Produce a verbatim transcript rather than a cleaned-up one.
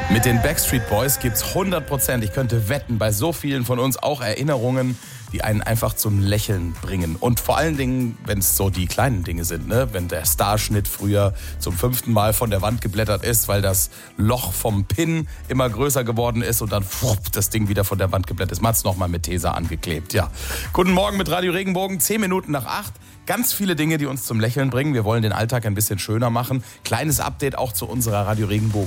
Mit den Backstreet Boys gibt's hundert Prozent, ich könnte wetten, bei so vielen von uns auch Erinnerungen, die einen einfach zum Lächeln bringen. Und vor allen Dingen, wenn es so die kleinen Dinge sind, ne? Wenn der Starschnitt früher zum fünften Mal von der Wand geblättert ist, weil das Loch vom Pin immer größer geworden ist und dann pfupp, das Ding wieder von der Wand geblättert ist. Man hat's nochmal mit Tesa angeklebt, ja. Guten Morgen mit Radio Regenbogen, zehn Minuten nach acht. Ganz viele Dinge, die uns zum Lächeln bringen. Wir wollen den Alltag ein bisschen schöner machen. Kleines Update auch zu unserer Radio Regenbogen